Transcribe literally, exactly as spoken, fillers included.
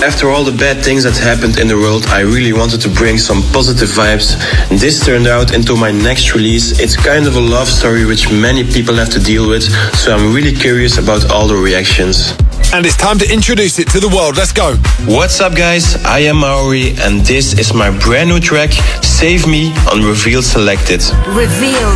After all the bad things that happened in the world, I really wanted to bring some positive vibes. This turned out into my next release. It's kind of a love story which many people have to deal with, so I'm really curious about all the reactions. And it's time to introduce it to the world. Let's go. What's up, guys? I am Maori, and this is my brand new track, Save Me, on Reveal Selected. Reveal.